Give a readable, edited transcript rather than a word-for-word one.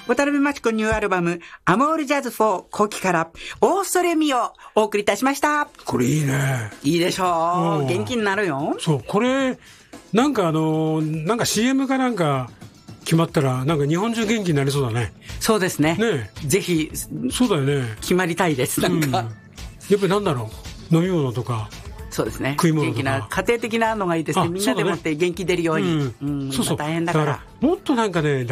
渡辺真知子ニューアルバム、アモールジャズ4後期から、オーソレミをお送りいたしました。 これいいね。 いいでしょう。元気になるよ。 そう、これ、なんかCM かなんか決まったら、なんか日本中元気になりそうだね。 そうですね。 ねえ。 ぜひ、 そうだよね。 決まりたいです、なんか。 やっぱりなんだろう、飲み物とか。 そうですね。 食い物とか元気な、家庭的なのがいいですね。みんなでもって元気出るように。 そうそう。 大変だから。 もっとなんかね、